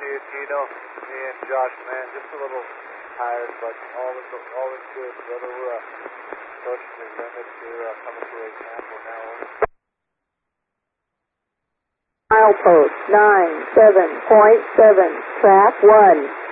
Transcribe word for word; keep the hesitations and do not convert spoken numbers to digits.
you, Tino, and Josh, man. Just a little tired, but all is all is good. Brother, we're uh, approaching the limit here, uh, coming to a camp. We're now on. Milepost nine seven point seven, trap one.